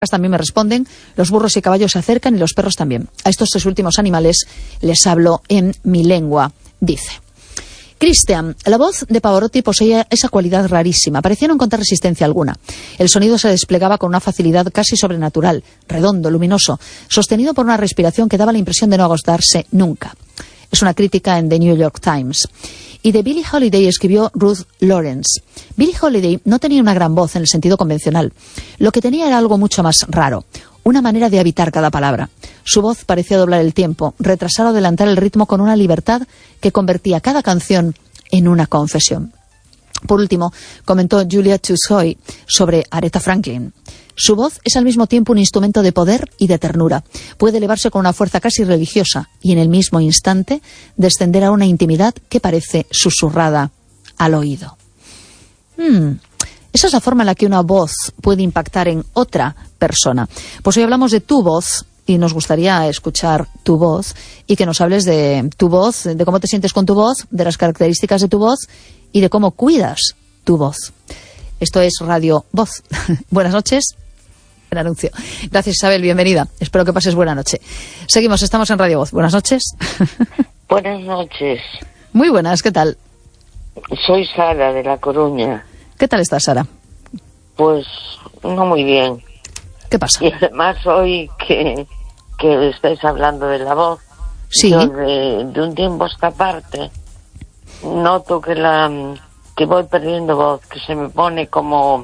también me responden, los burros y caballos se acercan y los perros también. A estos tres últimos animales les hablo en mi lengua, dice. Christian, la voz de Pavarotti poseía esa cualidad rarísima, parecía no encontrar resistencia alguna. El sonido se desplegaba con una facilidad casi sobrenatural, redondo, luminoso, sostenido por una respiración que daba la impresión de no agotarse nunca. Es una crítica en The New York Times. Y de Billie Holiday escribió Ruth Lawrence. Billie Holiday no tenía una gran voz en el sentido convencional. Lo que tenía era algo mucho más raro, una manera de habitar cada palabra. Su voz parecía doblar el tiempo, retrasar o adelantar el ritmo con una libertad que convertía cada canción en una confesión. Por último, comentó Julia Tussoy sobre Aretha Franklin. Su voz es al mismo tiempo un instrumento de poder y de ternura. Puede elevarse con una fuerza casi religiosa y en el mismo instante descender a una intimidad que parece susurrada al oído. Esa es la forma en la que una voz puede impactar en otra persona. Pues hoy hablamos de tu voz y nos gustaría escuchar tu voz y que nos hables de tu voz, de cómo te sientes con tu voz, de las características de tu voz y de cómo cuidas tu voz. Esto es Radio Voz. Buenas noches. El anuncio. Gracias, Isabel, bienvenida. Espero que pases buena noche. Seguimos, estamos en Radio Voz. Buenas noches. Buenas noches. Muy buenas, ¿qué tal? Soy Sara, de La Coruña. ¿Qué tal estás, Sara? Pues no muy bien. ¿Qué pasa? Y además hoy que estáis hablando de la voz, sí. Yo de un tiempo a esta parte noto que voy perdiendo voz, que se me pone como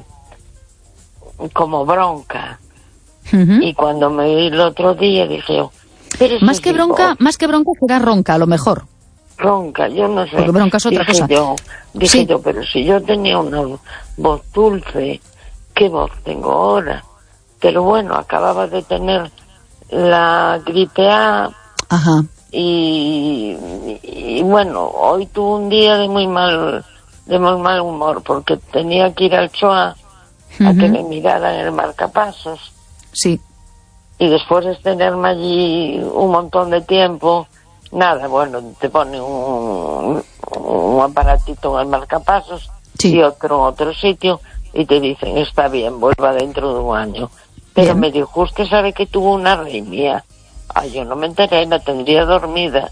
bronca. Y cuando me oí el otro día dije yo, más que bronca será ronca, a lo mejor. Ronca, yo no sé. Porque bronca es otra cosa. Dije yo, pero si yo tenía una voz dulce, ¿qué voz tengo ahora? Pero bueno, acababa de tener la gripe A. Ajá. Y bueno, hoy tuve un día de muy mal humor, porque tenía que ir al CHOA a que me miraran el marcapasos. Sí. Y después de tenerme allí un montón de tiempo, nada, bueno, te ponen un aparatito en el marcapasos, sí, y otro en otro sitio, y te dicen, está bien, vuelva dentro de un año. Pero bien. Me dijo, usted sabe que tuvo una arritmia. Ay, yo no me enteré, la tendría dormida.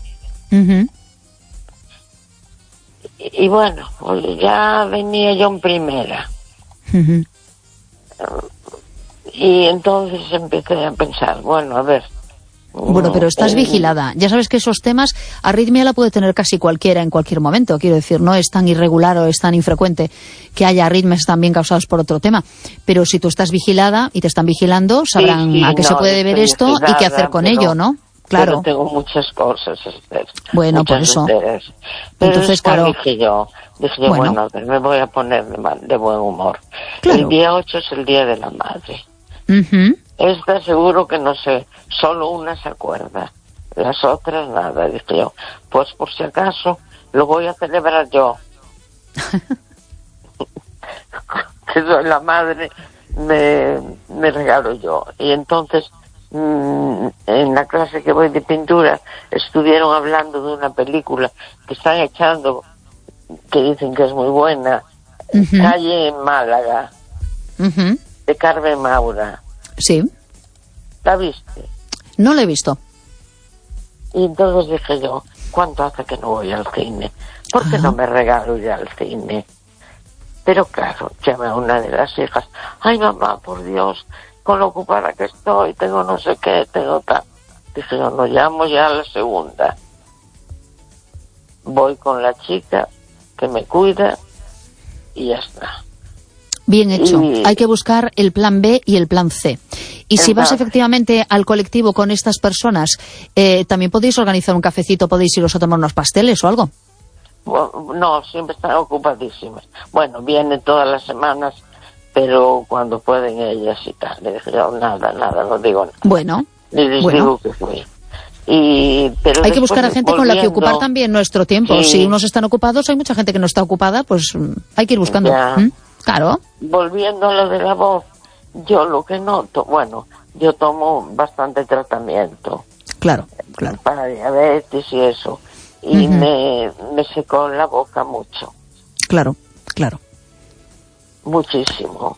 Y bueno, pues ya venía yo en primera. Y entonces empecé a pensar, bueno, a ver. Bueno, pero estás vigilada. Ya sabes que esos temas, arritmia la puede tener casi cualquiera en cualquier momento. Quiero decir, no es tan irregular o es tan infrecuente que haya arritmias también causadas por otro tema. Pero si tú estás vigilada y te están vigilando, sabrán a qué se puede deber esto y qué hacer con ello, ¿no? Claro. Pero tengo muchas cosas, Esther. Bueno, por eso. Pero entonces, claro. Dije yo, bueno, a ver, me voy a poner de buen humor. Claro. El día 8 es el Día de la Madre. Esta seguro que no sé, solo una se acuerda, las otras nada, dije yo. Pues por si acaso lo voy a celebrar yo. Que soy la madre, me regalo yo. Y entonces en la clase que voy de pintura estuvieron hablando de una película que están echando, que dicen que es muy buena, Calle en Málaga, de Carmen Maura. Sí. ¿La viste? No la he visto. Y entonces dije yo, ¿cuánto hace que no voy al cine? ¿Por qué no me regalo ya al cine? Pero claro, llamé a una de las hijas, ay mamá, por Dios, con lo ocupada que estoy, tengo no sé qué, tengo tal. Dije yo, no, llamo ya a la segunda. Voy con la chica que me cuida y ya está. Bien hecho. Hay que buscar el plan B y el plan C. Y si vas efectivamente al colectivo con estas personas, también podéis organizar un cafecito, podéis iros a tomar unos pasteles o algo. Bueno, no, siempre están ocupadísimas. Bueno, vienen todas las semanas, pero cuando pueden ellas y tal. Le dije yo, nada, no digo nada. Bueno. Les digo que fui. Pero hay que buscar a gente con la que ocupar también nuestro tiempo. Sí. Si unos están ocupados, hay mucha gente que no está ocupada, pues hay que ir buscando. Claro. Volviendo a lo de la voz, yo lo que noto, bueno, yo tomo bastante tratamiento. Claro. Para diabetes y eso. Y me secó la boca mucho. Claro. Muchísimo.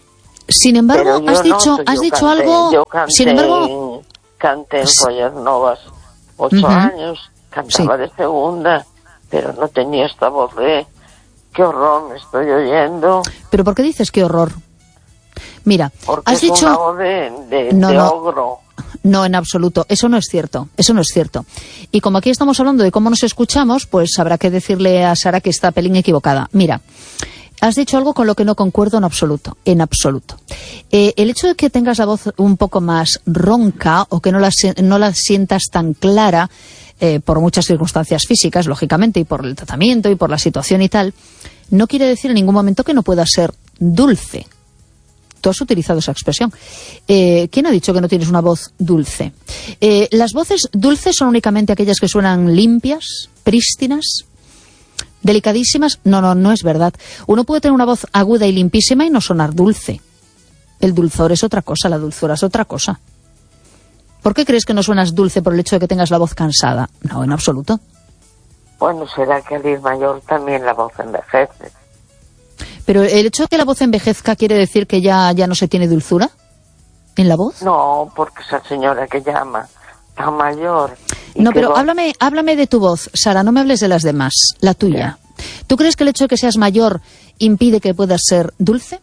Sin embargo, has dicho algo... Yo canté, sin embargo... Canté en Follas Novas 8 años, cantaba de segunda, pero no tenía esta voz de... ¡Qué horror me estoy oyendo! ¿Pero por qué dices qué horror? Mira, porque has dicho... una voz de ogro. No, en absoluto. Eso no es cierto. Eso no es cierto. Y como aquí estamos hablando de cómo nos escuchamos, pues habrá que decirle a Sara que está pelín equivocada. Mira, has dicho algo con lo que no concuerdo en absoluto. En absoluto. El hecho de que tengas la voz un poco más ronca o que no la sientas tan clara, por muchas circunstancias físicas, lógicamente, y por el tratamiento y por la situación y tal, no quiere decir en ningún momento que no pueda ser dulce. Tú has utilizado esa expresión. ¿Quién ha dicho que no tienes una voz dulce? ¿Las voces dulces son únicamente aquellas que suenan limpias, prístinas, delicadísimas? No es verdad. Uno puede tener una voz aguda y limpísima y no sonar dulce. El dulzor es otra cosa, la dulzura es otra cosa. ¿Por qué crees que no suenas dulce por el hecho de que tengas la voz cansada? No, en absoluto. Bueno, será que al ir mayor también la voz envejece. ¿Pero el hecho de que la voz envejezca quiere decir que ya no se tiene dulzura en la voz? No, porque esa señora que llama está mayor. No, pero háblame de tu voz, Sara, no me hables de las demás, la tuya. ¿Qué? ¿Tú crees que el hecho de que seas mayor impide que puedas ser dulce?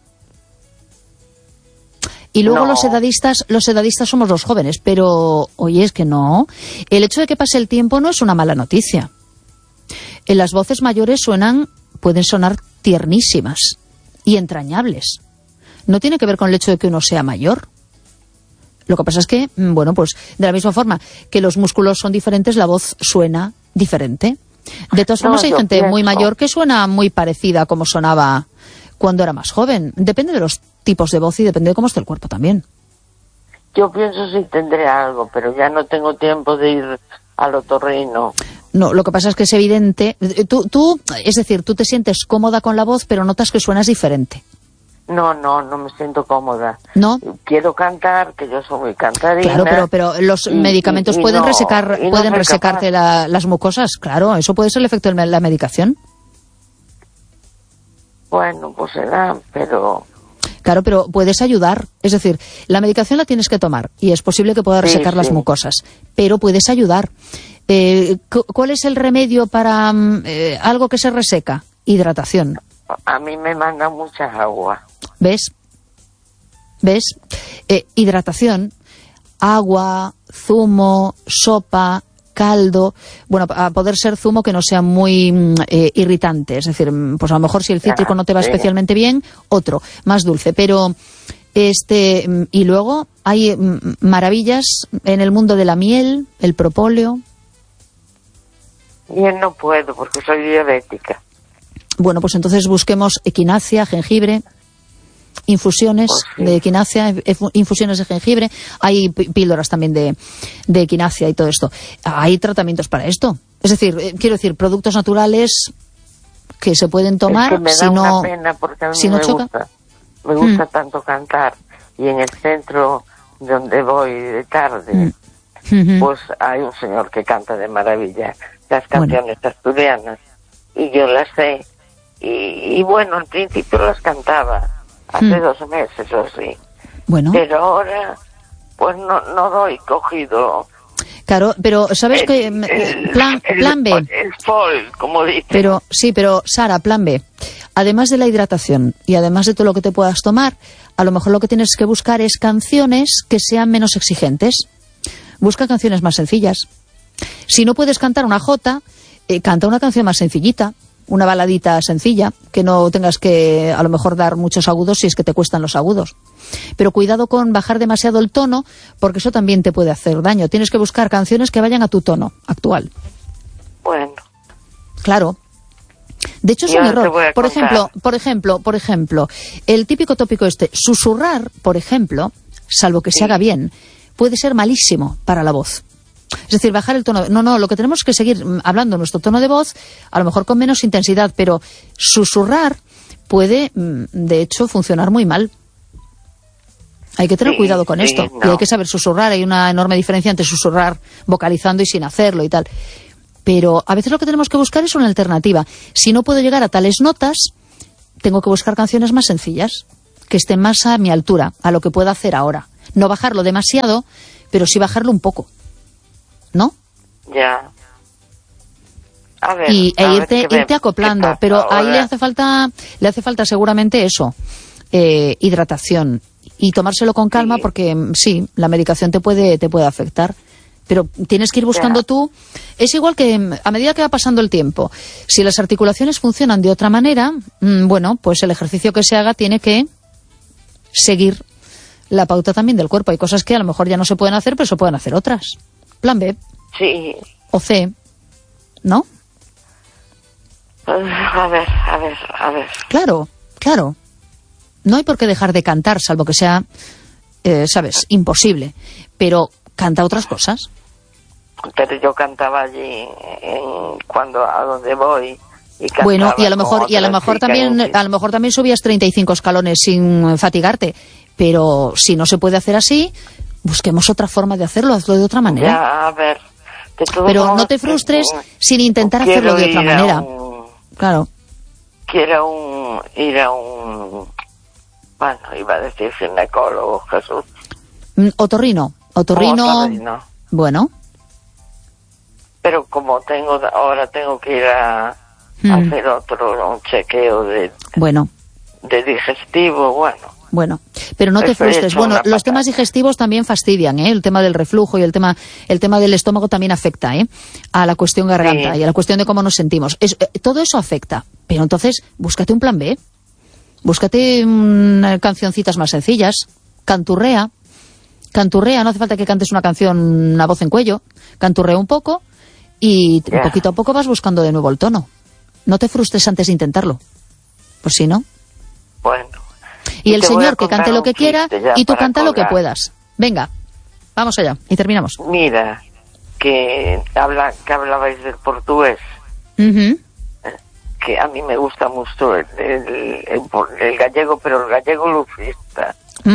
Y luego no. los edadistas somos los jóvenes, pero oye, es que no. El hecho de que pase el tiempo no es una mala noticia. Las voces mayores pueden sonar tiernísimas y entrañables. No tiene que ver con el hecho de que uno sea mayor. Lo que pasa es que, bueno, pues de la misma forma que los músculos son diferentes, la voz suena diferente. De todas formas, hay gente muy mayor que suena muy parecida a como sonaba cuando era más joven. Depende de los tipos de voz y depende de cómo esté el cuerpo también. Yo pienso si tendré algo, pero ya no tengo tiempo de ir al otorrino. No, lo que pasa es que es evidente. Es decir, tú te sientes cómoda con la voz, pero notas que suenas diferente. No me siento cómoda. ¿No? Quiero cantar, que yo soy muy cantarina. Claro, pero los medicamentos pueden resecarte las mucosas. Claro, eso puede ser el efecto de la medicación. Bueno, pues será, pero... Claro, pero puedes ayudar. Es decir, la medicación la tienes que tomar y es posible que pueda resecar las mucosas, pero puedes ayudar. ¿Cuál es el remedio para algo que se reseca? Hidratación. A mí me manda mucha agua. ¿Ves? Hidratación, agua, zumo, sopa, caldo. Bueno, a poder ser zumo que no sea muy irritante. Es decir, pues a lo mejor si el cítrico no te va especialmente bien, otro, más dulce. Pero y luego hay maravillas en el mundo de la miel, el propóleo. Bien, no puedo porque soy diabética. Bueno, pues entonces busquemos equinacia, jengibre, infusiones de equinacia, infusiones de jengibre. Hay píldoras también de equinacia y todo esto. Hay tratamientos para esto. Es decir, quiero decir, productos naturales que se pueden tomar. Es que me da una pena porque a mí me gusta tanto cantar. Y en el centro donde voy de tarde, pues hay un señor que canta de maravilla las canciones asturianas. Y yo las sé. Y bueno, al principio las cantaba. Hace 2 meses o así. Bueno. Pero ahora, pues no doy cogido. Claro, pero ¿sabes qué? Plan B. El folk, como dice. Pero Sara, plan B. Además de la hidratación y además de todo lo que te puedas tomar, a lo mejor lo que tienes que buscar es canciones que sean menos exigentes. Busca canciones más sencillas. Si no puedes cantar una jota, canta una canción más sencillita. Una baladita sencilla, que no tengas que a lo mejor dar muchos agudos si es que te cuestan los agudos. Pero cuidado con bajar demasiado el tono, porque eso también te puede hacer daño. Tienes que buscar canciones que vayan a tu tono actual. Bueno. Claro. De hecho es un error. Por ejemplo, el típico tópico susurrar, por ejemplo, salvo que se haga bien, puede ser malísimo para la voz. Es decir, bajar el tono. No, lo que tenemos es que seguir hablando nuestro tono de voz, a lo mejor con menos intensidad, pero susurrar puede, de hecho, funcionar muy mal. Hay que tener cuidado con esto. Y hay que saber susurrar. Hay una enorme diferencia entre susurrar vocalizando y sin hacerlo y tal. Pero a veces lo que tenemos que buscar es una alternativa. Si no puedo llegar a tales notas, tengo que buscar canciones más sencillas. que esté más a mi altura, a lo que pueda hacer ahora. No bajarlo demasiado, pero sí bajarlo un poco, ¿no? Ya. A ver, irte acoplando, pero ahí le hace falta seguramente eso, hidratación, y tomárselo con calma, porque sí, la medicación te puede afectar, pero tienes que ir buscando tú. Es igual que a medida que va pasando el tiempo, si las articulaciones funcionan de otra manera, bueno, pues el ejercicio que se haga tiene que seguir la pauta también del cuerpo. Hay cosas que a lo mejor ya no se pueden hacer, pero se pueden hacer otras. Plan B. Sí. O C, ¿no? A ver. Claro. No hay por qué dejar de cantar, salvo que sea, ¿sabes?, imposible. Pero canta otras cosas. Pero yo cantaba allí a donde voy. Bueno, y a lo mejor también subías 35 escalones sin fatigarte. Pero si no se puede hacer así, busquemos otra forma de hacerlo, hazlo de otra manera. Ya, a ver. Pero no te frustres sin intentar hacerlo de otra manera. Claro. Quiero ir a un... Bueno, iba a decir ginecólogo, Jesús. Otorrino. Bueno. Pero como ahora tengo que ir a hacer un chequeo de digestivo, Bueno, pero no te frustres. Bueno, los temas digestivos también fastidian, ¿eh? El tema del reflujo y el tema del estómago también afecta, a la cuestión garganta y a la cuestión de cómo nos sentimos. Todo eso afecta. Pero entonces, búscate un plan B. Búscate cancioncitas más sencillas. Canturrea, no hace falta que cantes una voz en cuello. Canturrea un poco y poquito a poco vas buscando de nuevo el tono. No te frustres antes de intentarlo. Pues si no. Bueno. Y el Señor que cante lo que quiera y tú canta lo que puedas. Venga, vamos allá y terminamos. Mira, que hablabais del portugués. Que a mí me gusta mucho el gallego, pero el gallego lucista.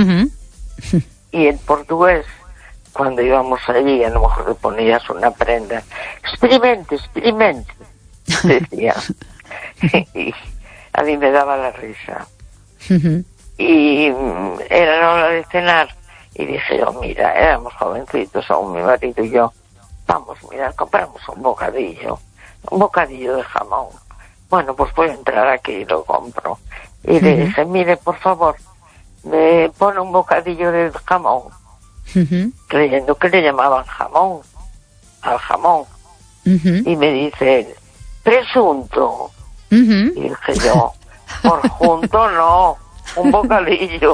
Y el portugués, cuando íbamos allí, a lo mejor le ponías una prenda. Experimente, decía. Y a mí me daba la risa. Y era la hora de cenar y dije yo, mira, éramos jovencitos aún, mi marido y yo, vamos, mira, compramos un bocadillo de jamón. Bueno, pues voy a entrar aquí y lo compro. Y le dije, mire, por favor, me pone un bocadillo de jamón, creyendo que le llamaban jamón al jamón. Y me dice él, presunto. Y dije yo, por junto no, un bocadillo.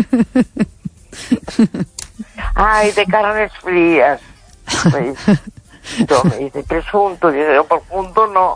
Ay, de carnes frías. Me dice presunto, y yo, por junto no.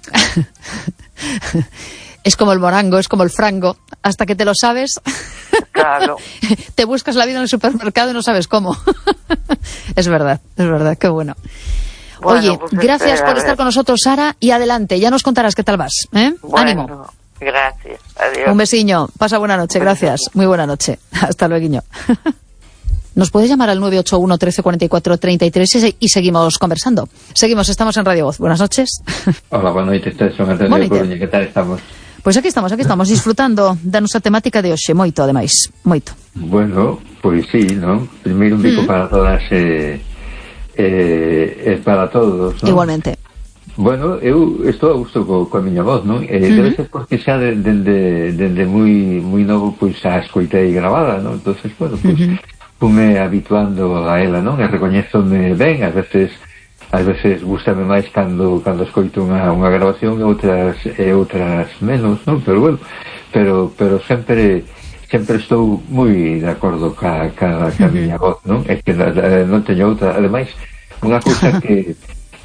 Es como el morango, es como el frango. Hasta que te lo sabes, claro. Te buscas la vida en el supermercado y no sabes cómo. Es verdad, qué bueno. Oye, pues gracias por estar con nosotros, Sara, y adelante, ya nos contarás qué tal vas, ¿eh? Bueno, ánimo. Gracias, adiós. Un besiño, pasa buena noche, gracias. Muy buena noche, hasta luego. Nos puedes llamar al 981 13 44 33 y seguimos conversando. Estamos en Radio Voz. Buenas noches. Hola, boa noite, son Antonio de Coruña, que tal estamos? Pois aquí estamos disfrutando da nosa temática de hoxe, moito, ademais, moito. Bueno, pois sí, non? Primeiro un bico para todas para todos, non? Igualmente. Bueno, eu estou a gusto coa miña voz, non? Debe ser porque xa dende moi novo pois a escoitei grabada, non? Entonces, bueno, pois fume habituando a ela, non? E recoñézome ben, ás veces gústame máis cando escoito unha grabación e outras menos, non? Pero bueno, pero sempre estou moi de acordo ca miña voz, non? É que non teño outra, ademais, unha cousa que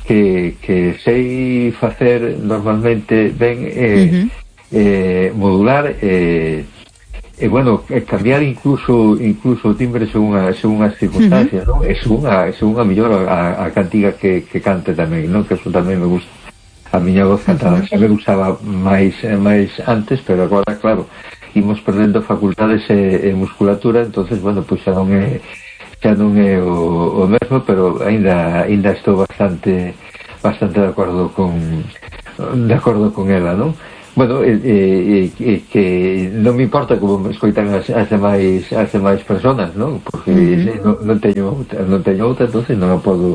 sei facer normalmente ben modular bueno, cambiar incluso o timbre según as circunstancias, non? É según a mellor a cantiga que cante tamén, non? Que eso tamén me gusta. A miña voz cantada xa me usaba máis antes, pero agora, claro, imos perdendo facultades e musculatura, entonces, bueno, pois xa non é o mesmo, pero ainda estou bastante de acordo con ela, non? bueno, que non me importa como me escoitan as demais personas, non? Porque non teño outra, entonces non a podo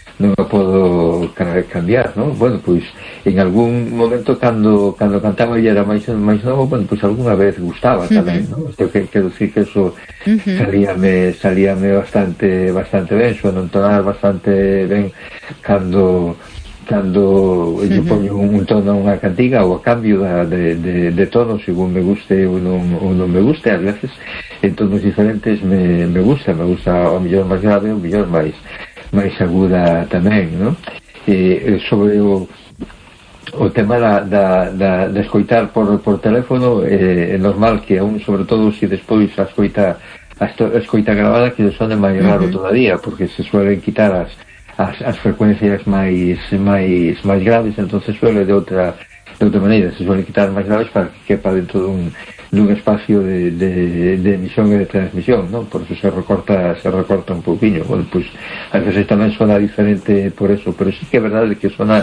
cambiar, non? Bueno, pois en algún momento cando cantaba e era máis novo, bueno, pois algunha vez gustaba tamén, non? Quero dicir que eso salíame bastante ben, suena entonar bastante ben cando yo poño un tono a unha cantiga ou a cambio de tono según me guste ou non me guste. A veces en tonos diferentes me gusta o mellor máis grave, o mellor máis aguda tamén, non? Sobre o tema da escoitar por teléfono, é normal que aún, sobre todo se despois a escoita grabada, que sone máis raro todavía, porque se suelen quitar as frecuencias máis graves, entonces suele de outra maneira, se suele quitar máis graves para que quepa dentro dun espacio de emisión e de transmisión, non? Por eso se recorta un pouquiño. Bueno, pois a veces tamén sona diferente por eso, pero sí que é verdade que sona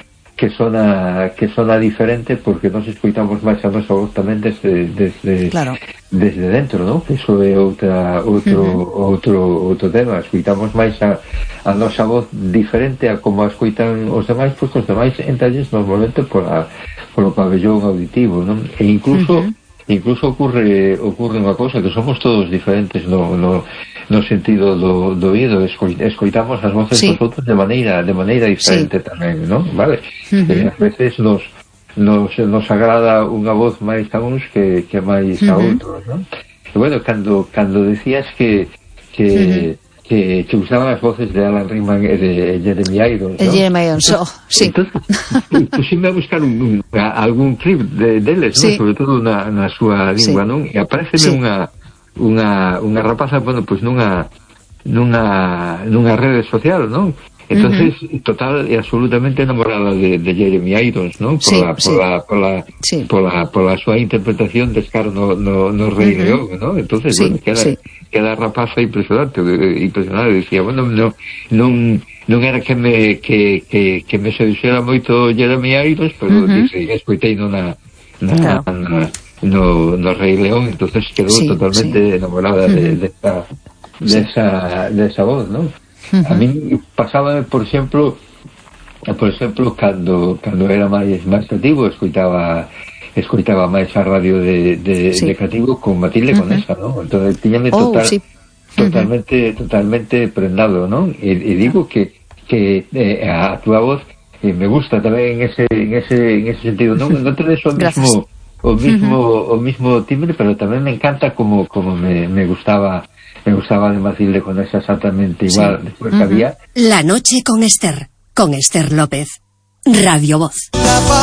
diferente, porque nos escoitamos máis a nosa voz tamén desde dentro, non? Eso é outro tema. Escoitamos máis a nosa voz diferente a como a escoitan os demais, pois os demais entalles normalmente polo pabellón auditivo, non? E incluso ocurre unha cousa, que somos todos diferentes no sentido do oído. Escoitamos as voces dos outros de maneira diferente tamén, non? Vale? A veces nos agrada unha voz máis a uns que máis a outros, non? E bueno, cando decías que usaban as voces de Alan Rickman e de Jeremy Irons, ¿no? Jeremy Irons, sí. Entonces, pusime a buscar algún clip deles, ¿no? Sobre todo na súa lingua, non? E apareceme unha rapaza, bueno, pois nunha rede social, non? Entonces, total e absolutamente enamorada de Jeremy Irons, non? Pola súa interpretación de Scar no Rei León, non? Entonces, bueno, queda rapaza impresionante, dicía, bueno, non era que me seduxera moito Jeremy Irons, pero escoitei no Rei León, entonces quedou totalmente enamorada de esa voz, non? A mí pasaba, por exemplo, cando era máis cativo, escoitaba máis a radio de cativo con Matilde Conesa, non? Entón, tiñame totalmente prendado, non? E digo que a túa voz me gusta tamén en ese sentido, non tenes o mismo timbre, pero tamén me encanta como me gustaba de Matilde Conesa, exactamente igual. Después había La noche con Esther López, Radio Voz.